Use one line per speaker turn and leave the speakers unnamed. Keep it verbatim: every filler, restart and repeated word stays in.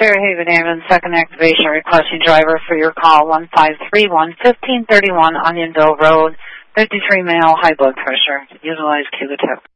Fairhaven Ambulance, second activation, requesting driver for your call, one five three one, fifteen thirty-one Onionville Road, fifty-three male, high blood pressure. Utilize Cuba Tech.